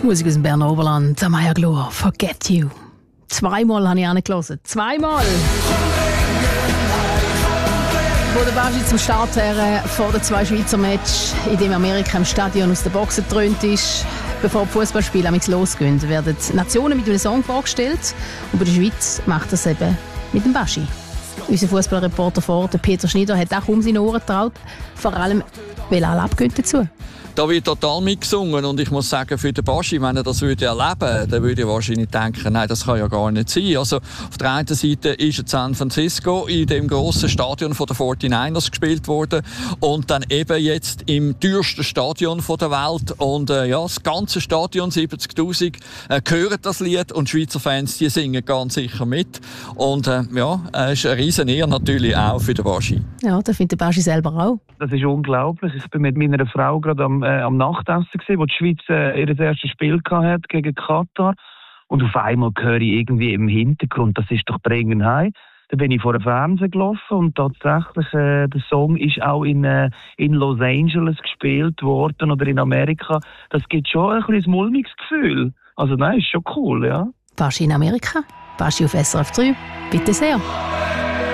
Musik aus dem Berner Oberland, Amaya Glor, «Forget You». Zweimal habe ich angelassen. Zweimal! Wo der Baschi zum Start her vor den 2 Schweizer Match, in dem Amerika im Stadion aus der Box getrönt ist. Bevor die Fußballspiele losgehen, werden Nationen mit einem Song vorgestellt. Und bei der Schweiz macht das eben mit dem Baschi. Unser Fußballreporter vor Ort, Peter Schneider, hat auch seine Ohren getraut. Vor allem, weil alle abgehen dazu. Da wird total mitgesungen und ich muss sagen, für den Baschi, wenn er das erleben würde, dann würde er wahrscheinlich denken, nein, das kann ja gar nicht sein. Also auf der einen Seite ist in San Francisco in dem grossen Stadion von der 49ers gespielt worden und dann eben jetzt im teuersten Stadion der Welt und das ganze Stadion, 70'000, hören das Lied und Schweizer Fans, die singen ganz sicher mit und es ist eine riesen Ehre natürlich auch für den Baschi. Ja, das findet der Baschi selber auch. Das ist unglaublich. Ich bin mit meiner Frau gerade am Nachtessen gewesen, wo die Schweiz ihr erstes Spiel hatte gegen Katar. Und auf einmal höre ich irgendwie im Hintergrund, das ist doch dringend heim. Dann bin ich vor dem Fernsehen gelaufen und tatsächlich, der Song ist auch in Los Angeles gespielt worden oder in Amerika. Das gibt schon ein kleines mulmiges Gefühl. Also nein, ist schon cool, ja. Baschi in Amerika, Baschi auf SRF 3, bitte sehr.